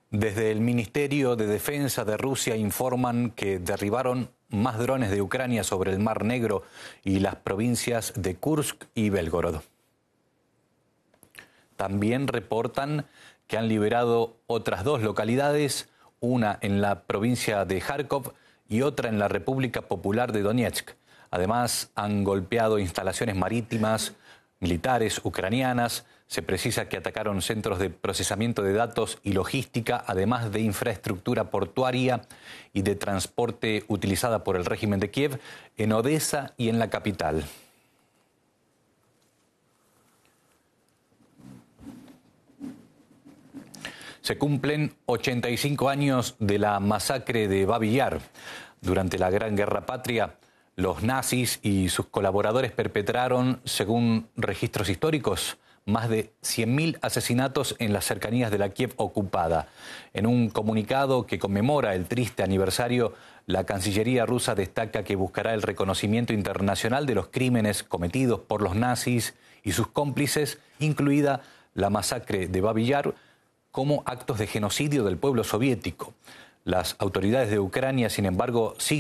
Desde el Ministerio de Defensa de Rusia informan que derribaron más drones de Ucrania sobre el Mar Negro y las provincias de Kursk y Belgorod. También reportan que han liberado otras dos localidades, una en la provincia de Kharkov y otra en la República Popular de Donetsk. Además, han golpeado instalaciones marítimas, militares ucranianas. Se precisa que atacaron centros de procesamiento de datos y logística, además de infraestructura portuaria y de transporte utilizada por el régimen de Kiev en Odesa y en la capital. Se cumplen 85 años de la masacre de Babi Yar. Durante la Gran Guerra Patria, los nazis y sus colaboradores perpetraron, según registros históricos, más de 100.000 asesinatos en las cercanías de la Kiev ocupada. En un comunicado que conmemora el triste aniversario, la Cancillería rusa destaca que buscará el reconocimiento internacional de los crímenes cometidos por los nazis y sus cómplices, incluida la masacre de Babi Yar, como actos de genocidio del pueblo soviético. Las autoridades de Ucrania, sin embargo, siguen